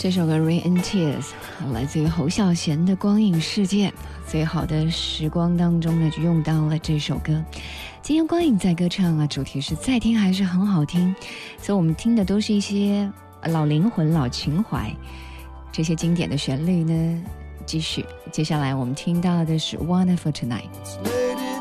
这首歌《Rain and Tears》来自于侯孝贤的《光影世界》，最好的时光当中呢，就用到了这首歌。今天光影在歌唱啊，主题是再听还是很好听，所以我们听的都是一些老灵魂、老情怀，这些经典的旋律呢。继续，接下来我们听到的是《Wonderful Tonight》。